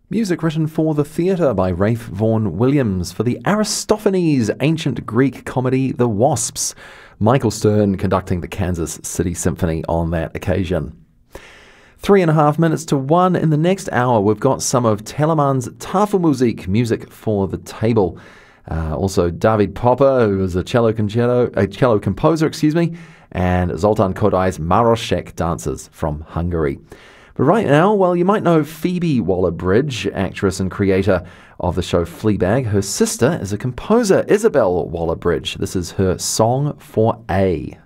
Music written for the theatre by Rafe Vaughan Williams for the Aristophanes ancient Greek comedy The Wasps. Michael Stern conducting the Kansas City Symphony on that occasion. 3.5 minutes to 1. In the next hour, we've got some of Telemann's Tafelmusik, music for the table. Also, David Popper, who is a cello composer, and Zoltan Kodai's Maroshek dancers from Hungary. But right now, well, you might know Phoebe Waller-Bridge, actress and creator of the show Fleabag. Her sister is a composer, Isabel Waller-Bridge. This is her Song for A.